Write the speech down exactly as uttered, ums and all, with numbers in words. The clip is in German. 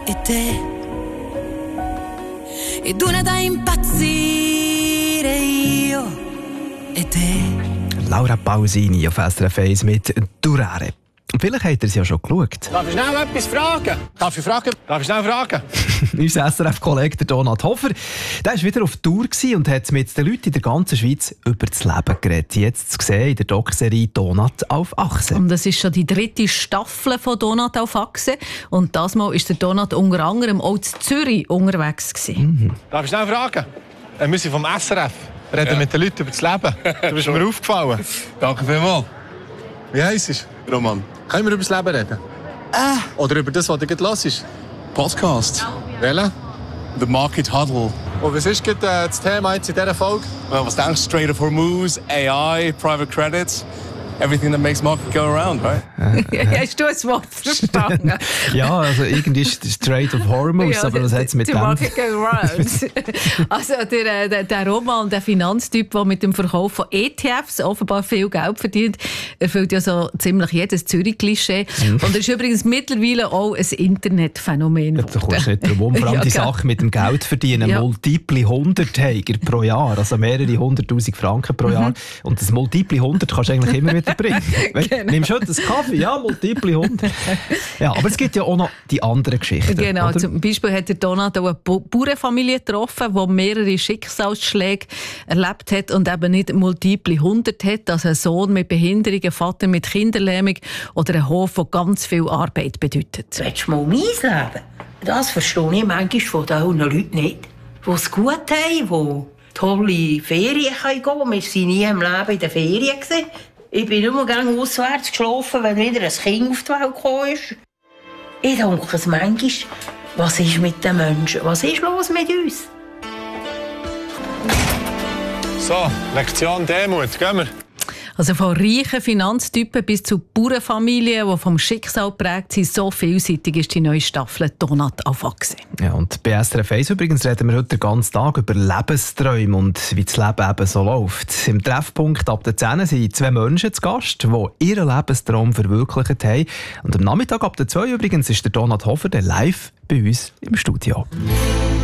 e te, ed una da impazzire io e te. Laura Pausini auf S R F eins mit «Durare». Vielleicht habt ihr es ja schon geschaut. Darf ich schnell etwas fragen? Darf ich fragen? Darf ich schnell fragen? Unser S R F-Kollege Donat Hofer, der war wieder auf Tour und hat mit den Leuten in der ganzen Schweiz über das Leben geredet. Jetzt zu sehen in der Doc-Serie «Donat auf Achse». Und das ist schon die dritte Staffel von «Donat auf Achse». Und das Mal war der Donat unter anderem auch in Zürich unterwegs. Mhm. Darf ich schnell fragen? Äh, wir sind vom S R F. Wir reden ja. mit den Leuten über das Leben. Du bist mir aufgefallen. Danke vielmals. Wie heisst es? Roman. Können wir über das Leben reden? Ah. Oder über das, was du gerade hörst? Podcast. Welcher? The Market Huddle. Und was ist gerade, äh, das Thema jetzt in dieser Folge? Well, was denkst du? Strait of Hormuz, A I, Private Credits. Everything that makes market go around, right? Hast du ein Wort verstanden? Ja, also irgendwie ist es Strait of Hormuz, ja, aber was hat es mit dem? Market go round. Also der, der, der Roman, der Finanztyp, der mit dem Verkauf von E T Fs offenbar viel Geld verdient, erfüllt ja so ziemlich jedes Zürich-Klischee. Mhm. Und er ist übrigens mittlerweile auch ein Internetphänomen. Ja, da kommst du nicht drum um. Vor allem ja, die Sache mit dem Geld verdienen. Ja. Multiple Hunderttäger pro Jahr, also mehrere hunderttausend Franken pro Jahr. Mhm. Und das Multiple hundert kannst du eigentlich immer wieder bringen. Genau. Nimmst du heute einen Kaffee? Ja, Multiple hundert. Ja, aber es gibt ja auch noch die anderen Geschichten. Genau, oder? Zum Beispiel hat der Donat auch eine Bauernfamilie getroffen, die mehrere Schicksalsschläge erlebt hat und eben nicht Multiple hundert hat, also ein Sohn mit Behinderung, ein Vater mit Kinderlähmung oder ein Hof, der ganz viel Arbeit bedeutet. Willst du mal mein Leben? Das verstehe ich manchmal von den Leuten nicht, die es gut haben, die tolle Ferien gehen können. Wir waren nie im Leben in den Ferien. Ich bin immer gerne auswärts geschlafen, wenn wieder ein Kind auf die Welt gekommen ist. Ich denke es manchmal, was ist mit den Menschen? Was ist los mit uns? So, Lektion Demut, gehen wir. Also von reichen Finanztypen bis zu Bauernfamilien, die vom Schicksal geprägt sind, so vielseitig ist die neue Staffel «Donat auf Achse». Ja, und bei S R F eins übrigens reden wir heute den ganzen Tag über Lebensträume und wie das Leben eben so läuft. Im Treffpunkt ab der zehn sind zwei Menschen zu Gast, die ihren Lebenstraum verwirklicht haben. Und am Nachmittag ab der zwei übrigens ist der Donat Hofer live bei uns im Studio.